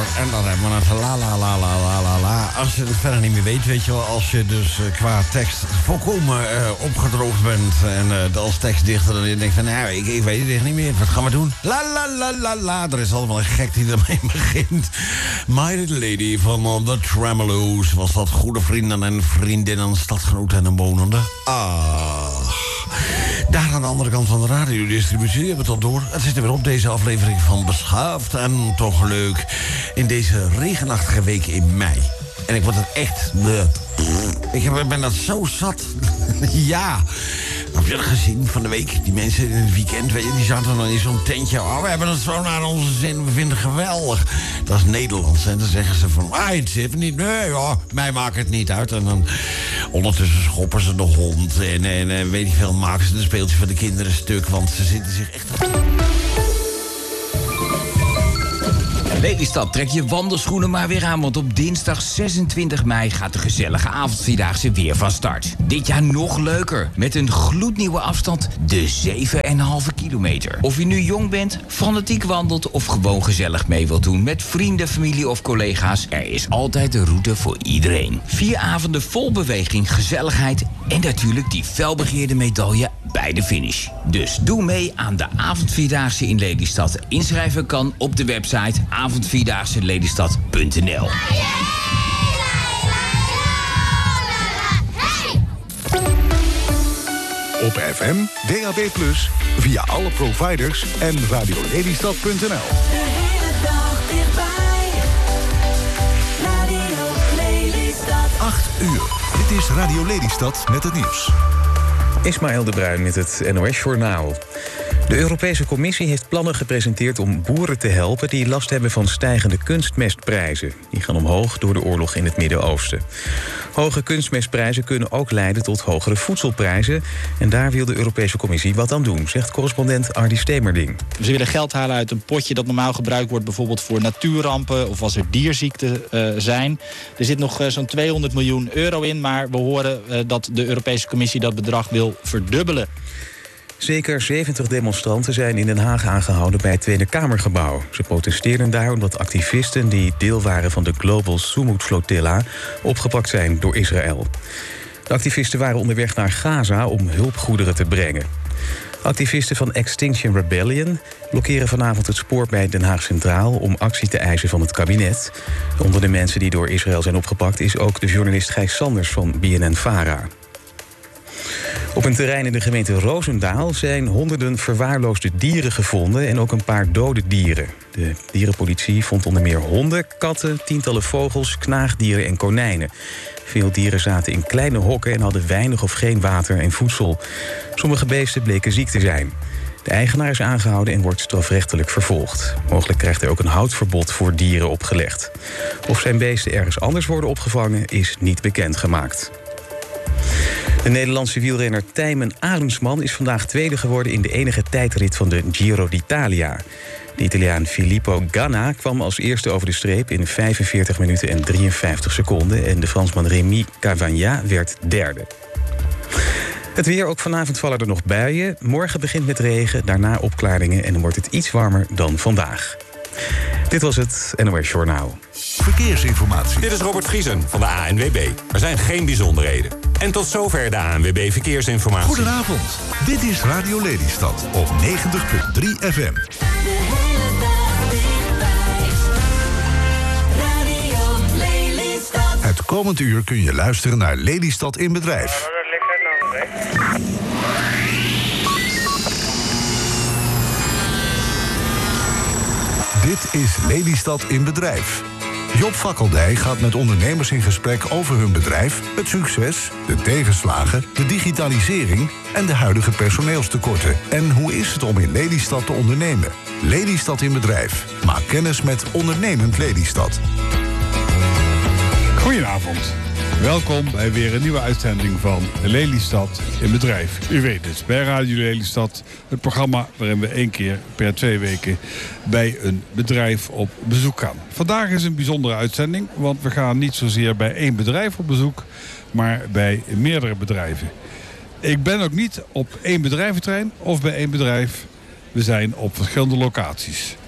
En dan hebben we het la la la la la la la. Als je het verder niet meer weet, weet je wel. Als je dus qua tekst volkomen opgedroogd bent. En als tekstdichter dan je denkt van, nou, ik weet het echt niet meer. Wat gaan we doen? La la la la la. Er is allemaal een gek die ermee begint. My Little Lady van The Tremolo's. Was dat goede vrienden en vriendinnen, stadgenoten en omwonenden. Daar aan de andere kant van de radiodistributie hebben we het al door. Het zit er weer op, deze aflevering van Beschaafd en toch leuk. In deze regenachtige week in mei. En ik word er echt... Ik ben dat zo zat. Ja. Heb je dat gezien van de week? Die mensen in het weekend, weet je, die zaten dan in zo'n tentje. Oh, we hebben het zo naar onze zin, we vinden het geweldig. Dat is Nederlands, en dan zeggen ze van... het zit er niet, nee, mij maakt het niet uit. En dan ondertussen schoppen ze de hond. En weet ik veel, maken ze een speeltje van de kinderen stuk. Want ze zitten zich echt... Lelystad, trek je wandelschoenen maar weer aan, want op dinsdag 26 mei gaat de gezellige avondvierdaagse weer van start. Dit jaar nog leuker, met een gloednieuwe afstand, de 7,5 kilometer. Of je nu jong bent, fanatiek wandelt of gewoon gezellig mee wilt doen met vrienden, familie of collega's, er is altijd een route voor iedereen. 4 avonden vol beweging, gezelligheid en natuurlijk die felbegeerde medaille bij de finish. Dus doe mee aan de avondvierdaagse in Lelystad. Inschrijven kan op de website avondvierdaagselelystad.nl. Op FM, DAB+, via alle providers en radiolelystad.nl. De hele dag dichtbij. Radio Lelystad. 8 uur. Dit is Radio Lelystad met het nieuws. Ismaël de Bruin met het NOS-journaal. De Europese Commissie heeft plannen gepresenteerd om boeren te helpen die last hebben van stijgende kunstmestprijzen. Die gaan omhoog door de oorlog in het Midden-Oosten. Hoge kunstmestprijzen kunnen ook leiden tot hogere voedselprijzen. En daar wil de Europese Commissie wat aan doen, zegt correspondent Ardy Stemerding. Ze willen geld halen uit een potje dat normaal gebruikt wordt bijvoorbeeld voor natuurrampen of als er dierziekten zijn. Er zit nog zo'n 200 miljoen euro in, maar we horen dat de Europese Commissie dat bedrag wil verdubbelen. Zeker 70 demonstranten zijn in Den Haag aangehouden bij het Tweede Kamergebouw. Ze protesteerden daar omdat activisten die deel waren van de Global Sumud Flotilla opgepakt zijn door Israël. De activisten waren onderweg naar Gaza om hulpgoederen te brengen. Activisten van Extinction Rebellion blokkeren vanavond het spoor bij Den Haag Centraal om actie te eisen van het kabinet. Onder de mensen die door Israël zijn opgepakt is ook de journalist Gijs Sanders van BNN-Vara. Op een terrein in de gemeente Roosendaal zijn honderden verwaarloosde dieren gevonden en ook een paar dode dieren. De dierenpolitie vond onder meer honden, katten, tientallen vogels, knaagdieren en konijnen. Veel dieren zaten in kleine hokken en hadden weinig of geen water en voedsel. Sommige beesten bleken ziek te zijn. De eigenaar is aangehouden en wordt strafrechtelijk vervolgd. Mogelijk krijgt hij ook een houtverbod voor dieren opgelegd. Of zijn beesten ergens anders worden opgevangen is niet bekendgemaakt. De Nederlandse wielrenner Tijmen Arendsman is vandaag tweede geworden in de enige tijdrit van de Giro d'Italia. De Italiaan Filippo Ganna kwam als eerste over de streep in 45 minuten en 53 seconden... en de Fransman Rémi Cavagna werd derde. Het weer, ook vanavond vallen er nog buien. Morgen begint met regen, daarna opklaringen en dan wordt het iets warmer dan vandaag. Dit was het NOS Journaal. Verkeersinformatie. Dit is Robert Vriesen van de ANWB. Er zijn geen bijzonderheden. En tot zover de ANWB Verkeersinformatie. Goedenavond. Dit is Radio Lelystad op 90.3 FM. De hele dag dichtbij. Radio Lelystad. Het komend uur kun je luisteren naar Lelystad in Bedrijf. Dit is Lelystad in Bedrijf. Job Fakkeldij gaat met ondernemers in gesprek over hun bedrijf, het succes, de tegenslagen, de digitalisering en de huidige personeelstekorten. En hoe is het om in Lelystad te ondernemen? Lelystad in Bedrijf. Maak kennis met Ondernemend Lelystad. Goedenavond. Welkom bij weer een nieuwe uitzending van Lelystad in Bedrijf. U weet het, bij Radio Lelystad, het programma waarin we 1 keer per 2 weken bij een bedrijf op bezoek gaan. Vandaag is een bijzondere uitzending, want we gaan niet zozeer bij 1 bedrijf op bezoek, maar bij meerdere bedrijven. Ik ben ook niet op 1 bedrijventerrein of bij 1 bedrijf. We zijn op verschillende locaties.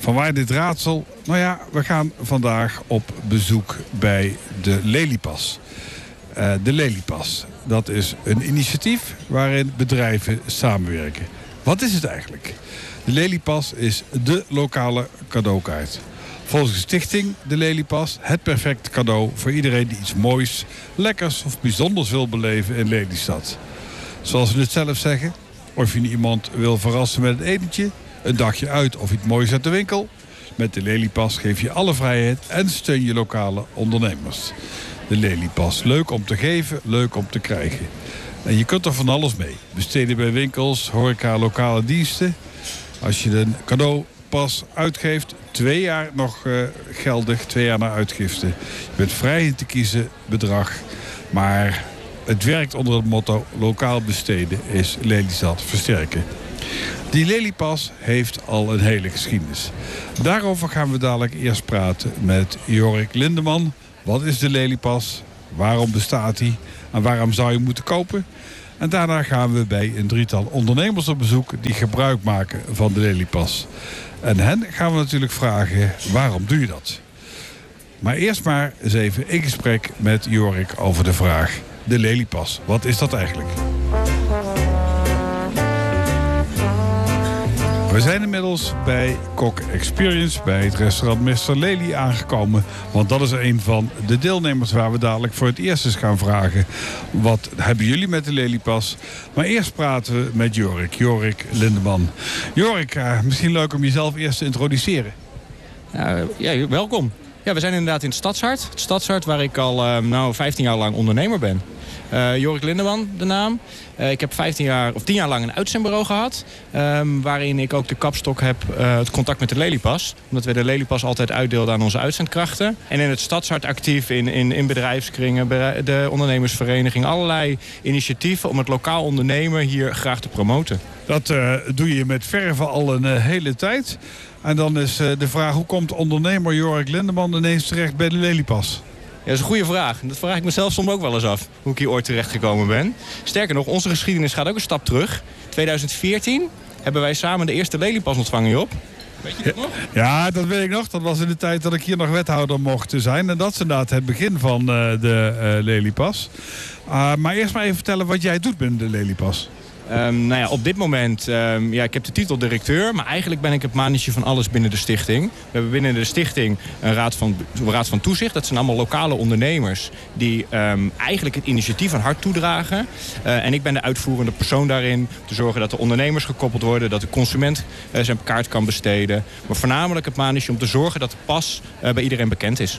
Vanwaar dit raadsel? Nou ja, we gaan vandaag op bezoek bij de Lelypas. De Lelypas, dat is een initiatief waarin bedrijven samenwerken. Wat is het eigenlijk? De Lelypas is de lokale cadeaukaart. Volgens de stichting De Lelypas het perfecte cadeau voor iedereen die iets moois, lekkers of bijzonders wil beleven in Lelystad. Zoals ze het zelf zeggen, of je iemand wil verrassen met een etentje, een dagje uit of iets moois uit de winkel. Met de Lelypas geef je alle vrijheid en steun je lokale ondernemers. De Lelypas, leuk om te geven, leuk om te krijgen. En je kunt er van alles mee. Besteden bij winkels, horeca, lokale diensten. Als je een cadeaupas uitgeeft, 2 jaar nog geldig, 2 jaar na uitgifte. Je bent vrij in te kiezen bedrag, maar het werkt onder het motto lokaal besteden is Lelystad versterken. Die Lelypas heeft al een hele geschiedenis. Daarover gaan we dadelijk eerst praten met Jorik Lindeman. Wat is de Lelypas? Waarom bestaat die? En waarom zou je moeten kopen? En daarna gaan we bij een 3-tal ondernemers op bezoek die gebruik maken van de Lelypas. En hen gaan we natuurlijk vragen, waarom doe je dat? Maar eerst maar eens even in gesprek met Jorik over de vraag, de Lelypas. Wat is dat eigenlijk? We zijn inmiddels bij Kok Experience, bij het restaurant Mr. Lely aangekomen. Want dat is een van de deelnemers waar we dadelijk voor het eerst eens gaan vragen. Wat hebben jullie met de Lelypas? Maar eerst praten we met Jorik Lindeman. Jorik, misschien leuk om jezelf eerst te introduceren. Ja, welkom. Ja, we zijn inderdaad in het Stadshart. Het Stadshart waar ik al 15 jaar lang ondernemer ben. Jorik Lindeman, de naam. Ik heb 10 jaar lang een uitzendbureau gehad. Waarin ik ook de kapstok heb, het contact met de Lelypas. Omdat we de Lelypas altijd uitdeelden aan onze uitzendkrachten. En in het Stadshart actief in bedrijfskringen, de ondernemersvereniging. Allerlei initiatieven om het lokaal ondernemer hier graag te promoten. Dat doe je met verve al een hele tijd. En dan is de vraag, hoe komt ondernemer Jorik Lindeman ineens terecht bij de Lelypas? Ja, dat is een goede vraag. Dat vraag ik mezelf soms ook wel eens af, hoe ik hier ooit terecht gekomen ben. Sterker nog, onze geschiedenis gaat ook een stap terug. 2014 hebben wij samen de eerste Lelypas ontvangen, Job. Weet je dat nog? Ja, dat weet ik nog. Dat was in de tijd dat ik hier nog wethouder mocht zijn. En dat is inderdaad het begin van de Lelypas. Maar eerst maar even vertellen wat jij doet binnen de Lelypas. Op dit moment, ik heb de titel directeur, maar eigenlijk ben ik het mannetje van alles binnen de stichting. We hebben binnen de stichting een raad van toezicht. Dat zijn allemaal lokale ondernemers die eigenlijk het initiatief aan hart toedragen. En ik ben de uitvoerende persoon daarin. Te zorgen dat de ondernemers gekoppeld worden, dat de consument zijn kaart kan besteden. Maar voornamelijk het mannetje om te zorgen dat de pas bij iedereen bekend is.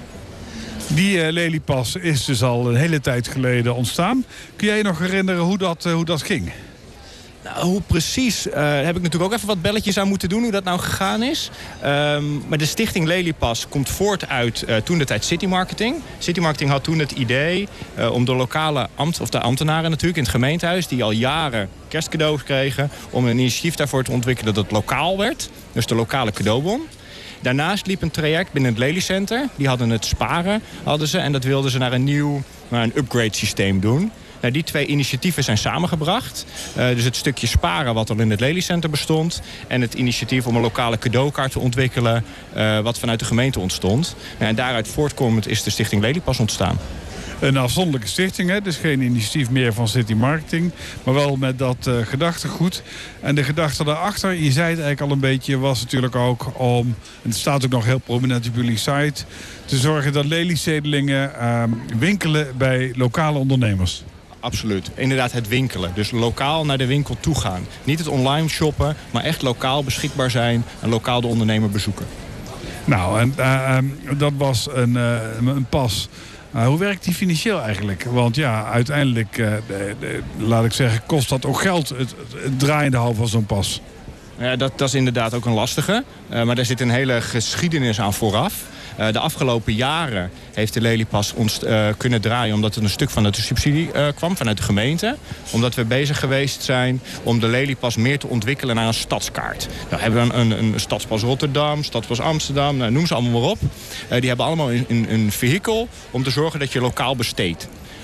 Die Lelypas is dus al een hele tijd geleden ontstaan. Kun jij je nog herinneren hoe dat ging? Nou, hoe precies, heb ik natuurlijk ook even wat belletjes aan moeten doen hoe dat nou gegaan is. Maar de stichting Lelypas komt voort uit toen de tijd City Marketing. City Marketing had toen het idee om de lokale de ambtenaren natuurlijk in het gemeentehuis, die al jaren kerstcadeaus kregen, om een initiatief daarvoor te ontwikkelen dat het lokaal werd. Dus de lokale cadeaubon. Daarnaast liep een traject binnen het Lely Center. Die hadden het sparen, en dat wilden ze naar een upgrade systeem doen. Nou, die 2 initiatieven zijn samengebracht. Dus het stukje sparen wat al in het Lely Center bestond. En het initiatief om een lokale cadeaukaart te ontwikkelen wat vanuit de gemeente ontstond. En daaruit voortkomend is de stichting Lelypas ontstaan. Een afzonderlijke stichting, hè? Dus geen initiatief meer van City Marketing. Maar wel met dat gedachtegoed. En de gedachte daarachter, je zei het eigenlijk al een beetje, was natuurlijk ook om, en het staat ook nog heel prominent op jullie site, te zorgen dat Lelystedelingen winkelen bij lokale ondernemers. Absoluut. Inderdaad het winkelen. Dus lokaal naar de winkel toe gaan. Niet het online shoppen, maar echt lokaal beschikbaar zijn en lokaal de ondernemer bezoeken. Nou, en dat was een pas. Hoe werkt die financieel eigenlijk? Want ja, uiteindelijk, laat ik zeggen, kost dat ook geld, het draaiende houden van zo'n pas. Ja, dat is inderdaad ook een lastige. Maar daar zit een hele geschiedenis aan vooraf. De afgelopen jaren heeft de Lelypas ons kunnen draaien omdat het een stuk van de subsidie kwam vanuit de gemeente. Omdat we bezig geweest zijn om de Lelypas meer te ontwikkelen naar een stadskaart. Nou hebben we een stadspas Rotterdam, stadspas Amsterdam, noem ze allemaal maar op. Die hebben allemaal een vehikel om te zorgen dat je lokaal besteedt.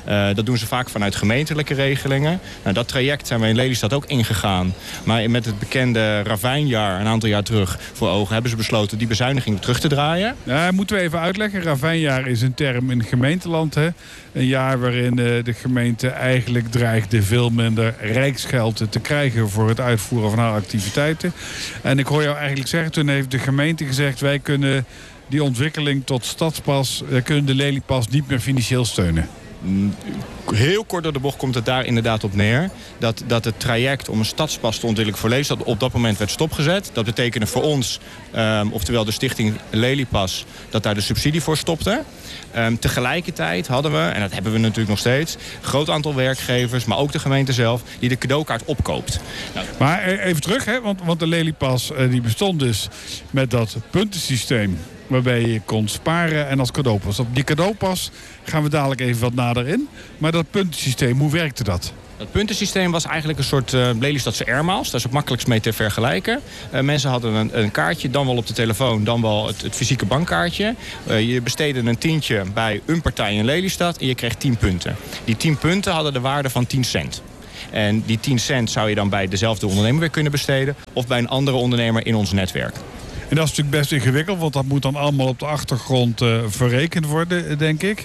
Dat doen ze vaak vanuit gemeentelijke regelingen. Nou, dat traject zijn we in Lelystad ook ingegaan. Maar met het bekende ravijnjaar een aantal jaar terug voor ogen hebben ze besloten die bezuiniging terug te draaien. Ja, moeten we even uitleggen. Ravijnjaar is een term in gemeenteland. Hè? Een jaar waarin de gemeente eigenlijk dreigde veel minder rijksgeld te krijgen voor het uitvoeren van haar activiteiten. En ik hoor jou eigenlijk zeggen, toen heeft de gemeente gezegd, wij kunnen die ontwikkeling tot stadspas, kunnen de Lelypas niet meer financieel steunen. Heel kort door de bocht komt het daar inderdaad op neer. Dat het traject om een stadspas te ontwikkelen voor Lelystad op dat moment werd stopgezet. Dat betekende voor ons, oftewel de stichting Lelypas, dat daar de subsidie voor stopte. Tegelijkertijd hadden we, en dat hebben we natuurlijk nog steeds, een groot aantal werkgevers, maar ook de gemeente zelf, die de cadeaukaart opkoopt. Nou, maar even terug, hè? Want de Lelypas die bestond dus met dat puntensysteem, waarbij je kon sparen en als cadeaupas. Op die cadeaupas gaan we dadelijk even wat nader in. Maar dat puntensysteem, hoe werkte dat? Het puntensysteem was eigenlijk een soort Lelystadse airmiles. Daar is het makkelijkst mee te vergelijken. Mensen hadden een kaartje, dan wel op de telefoon, dan wel het fysieke bankkaartje. Je besteedde een tientje bij een partij in Lelystad en je kreeg 10 punten. Die 10 punten hadden de waarde van 10 cent. En die 10 cent zou je dan bij dezelfde ondernemer weer kunnen besteden of bij een andere ondernemer in ons netwerk. En dat is natuurlijk best ingewikkeld, want dat moet dan allemaal op de achtergrond verrekend worden, denk ik.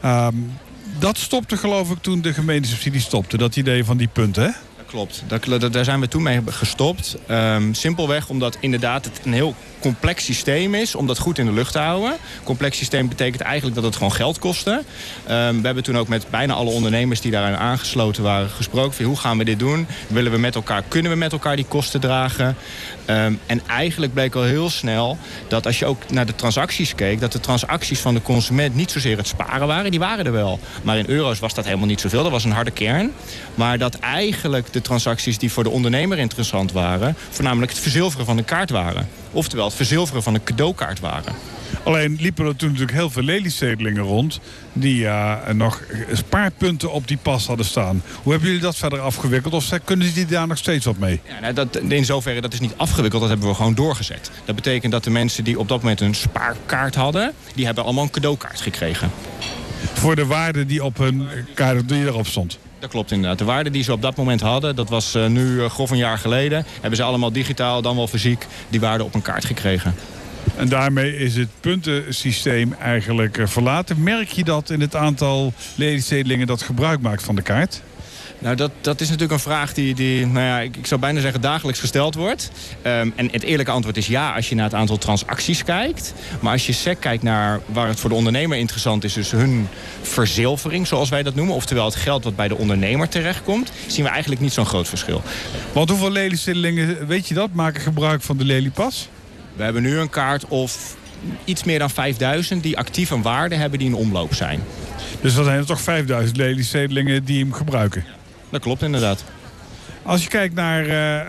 Dat stopte geloof ik toen de gemeentesubsidie stopte, dat idee van die punten, hè? Klopt, daar zijn we toen mee gestopt. Simpelweg omdat inderdaad het een heel complex systeem is om dat goed in de lucht te houden. Complex systeem betekent eigenlijk dat het gewoon geld kostte. We hebben toen ook met bijna alle ondernemers die daaraan aangesloten waren gesproken van hoe gaan we dit doen? Kunnen we met elkaar die kosten dragen? En eigenlijk bleek al heel snel dat als je ook naar de transacties keek, dat de transacties van de consument niet zozeer het sparen waren. Die waren er wel. Maar in euro's was dat helemaal niet zoveel. Dat was een harde kern. Maar dat eigenlijk de transacties die voor de ondernemer interessant waren, voornamelijk het verzilveren van een kaart waren. Oftewel het verzilveren van een cadeaukaart waren. Alleen liepen er toen natuurlijk heel veel Lelystedelingen rond die nog spaarpunten op die pas hadden staan. Hoe hebben jullie dat verder afgewikkeld? Of kunnen die daar nog steeds wat mee? Ja, nou, in zoverre, dat is niet afgewikkeld, dat hebben we gewoon doorgezet. Dat betekent dat de mensen die op dat moment een spaarkaart hadden, die hebben allemaal een cadeaukaart gekregen. Voor de waarde die op hun kaart die erop stond? Dat klopt inderdaad. De waarde die ze op dat moment hadden, dat was nu grof een jaar geleden, hebben ze allemaal digitaal, dan wel fysiek, die waarde op een kaart gekregen. En daarmee is het puntensysteem eigenlijk verlaten. Merk je dat in het aantal Lelystedelingen dat gebruik maakt van de kaart? Nou, dat is natuurlijk een vraag die nou ja, ik zou bijna zeggen dagelijks gesteld wordt. En het eerlijke antwoord is ja als je naar het aantal transacties kijkt. Maar als je sec kijkt naar waar het voor de ondernemer interessant is, dus hun verzilvering, zoals wij dat noemen, oftewel het geld wat bij de ondernemer terechtkomt, zien we eigenlijk niet zo'n groot verschil. Want hoeveel Lelystedelingen, weet je dat, maken gebruik van de Lelypas? We hebben nu een kaart of iets meer dan 5000 die actief een waarde hebben die in omloop zijn. Dus dat zijn er toch 5000 Lelystedelingen die hem gebruiken? Dat klopt inderdaad. Als je kijkt naar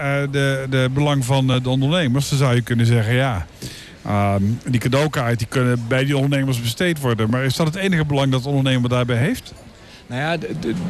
de belang van de ondernemers, dan zou je kunnen zeggen, ja, die cadeaukaart die kunnen bij die ondernemers besteed worden. Maar is dat het enige belang dat de ondernemer daarbij heeft? Nou ja,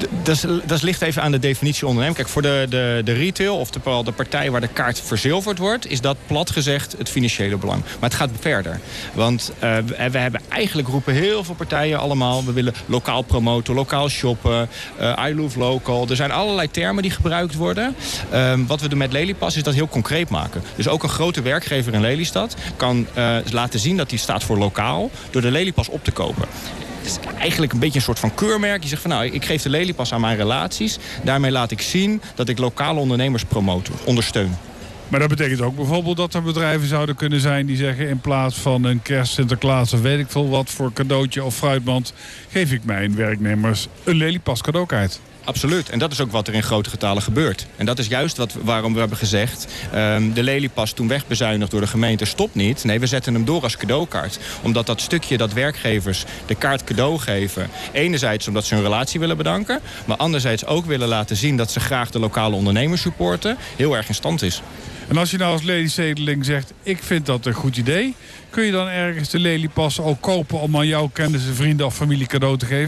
dat ligt even aan de definitie ondernemer. Kijk, voor de retail of de partij waar de kaart verzilverd wordt, is dat plat gezegd het financiële belang. Maar het gaat verder. Want we hebben eigenlijk roepen heel veel partijen allemaal, we willen lokaal promoten, lokaal shoppen, I love local. Er zijn allerlei termen die gebruikt worden. Wat we doen met Lelypas is dat heel concreet maken. Dus ook een grote werkgever in Lelystad kan laten zien dat die staat voor lokaal door de Lelypas op te kopen. Het is eigenlijk een beetje een soort van keurmerk. Je zegt van nou, ik geef de Lelypas aan mijn relaties. Daarmee laat ik zien dat ik lokale ondernemers promote, ondersteun. Maar dat betekent ook bijvoorbeeld dat er bedrijven zouden kunnen zijn die zeggen, in plaats van een kerst, Sinterklaas of weet ik veel wat voor cadeautje of fruitmand, geef ik mijn werknemers een Lelypas cadeaukaart. Absoluut. En dat is ook wat er in grote getalen gebeurt. En dat is juist waarom we hebben gezegd, de Lelypas toen wegbezuinigd door de gemeente stopt niet. Nee, we zetten hem door als cadeaukaart. Omdat dat stukje dat werkgevers de kaart cadeau geven, enerzijds omdat ze hun relatie willen bedanken, maar anderzijds ook willen laten zien dat ze graag de lokale ondernemers supporten, heel erg in stand is. En als je nou als Lelystedeling zegt, ik vind dat een goed idee, kun je dan ergens de Lelypas ook kopen om aan jouw kennissen, vrienden of familie cadeau te geven?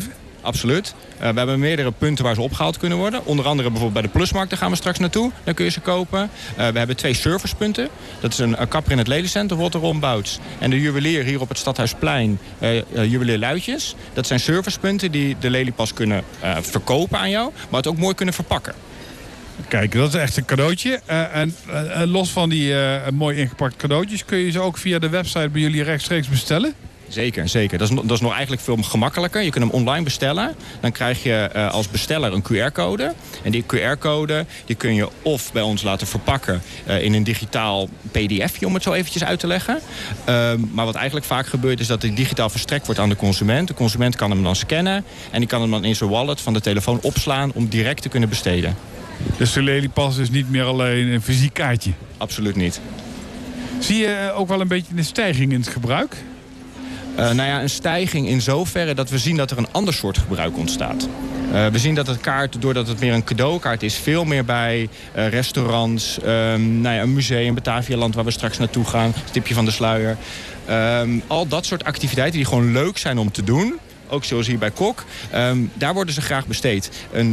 Absoluut. We hebben meerdere punten waar ze opgehaald kunnen worden. Onder andere bijvoorbeeld bij de Plusmarkt, daar gaan we straks naartoe. Daar kun je ze kopen. We hebben 2 servicepunten. Dat is een kapper in het Lelycentrum, Rotterdam Bouts. En de juwelier hier op het Stadhuisplein, juwelier Luitjes. Dat zijn servicepunten die de Lelypas kunnen verkopen aan jou. Maar het ook mooi kunnen verpakken. Kijk, dat is echt een cadeautje. En los van die mooi ingepakte cadeautjes, kun je ze ook via de website bij jullie rechtstreeks bestellen? Zeker, zeker. Dat is nog eigenlijk veel gemakkelijker. Je kunt hem online bestellen. Dan krijg je als besteller een QR-code. En die QR-code die kun je of bij ons laten verpakken in een digitaal pdfje, om het zo eventjes uit te leggen. Maar wat eigenlijk vaak gebeurt is dat hij digitaal verstrekt wordt aan de consument. De consument kan hem dan scannen en die kan hem dan in zijn wallet van de telefoon opslaan om direct te kunnen besteden. Dus de Lelypas is niet meer alleen een fysiek kaartje? Absoluut niet. Zie je ook wel een beetje een stijging in het gebruik? Een stijging in zoverre dat we zien dat er een ander soort gebruik ontstaat. We zien dat het kaart, doordat het meer een cadeaukaart is, veel meer bij restaurants, een museum, Batavialand waar we straks naartoe gaan, stipje van de sluier. Al dat soort activiteiten die gewoon leuk zijn om te doen, ook zoals hier bij Kok, daar worden ze graag besteed.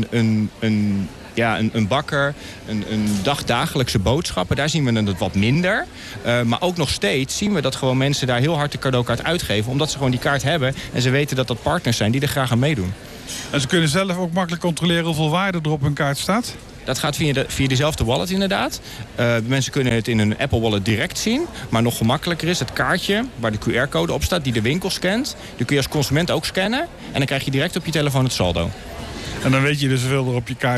Een bakker, een dagdagelijkse boodschappen, daar zien we het wat minder. Maar ook nog steeds zien we dat gewoon mensen daar heel hard de cadeaukaart uitgeven, omdat ze gewoon die kaart hebben en ze weten dat dat partners zijn die er graag aan meedoen. En ze kunnen zelf ook makkelijk controleren hoeveel waarde er op hun kaart staat? Dat gaat via dezelfde wallet inderdaad. Mensen kunnen het in een Apple Wallet direct zien. Maar nog gemakkelijker is het kaartje waar de QR-code op staat, die de winkel scant. Die kun je als consument ook scannen. En dan krijg je direct op je telefoon het saldo. En dan weet je dus hoeveel er op je kaart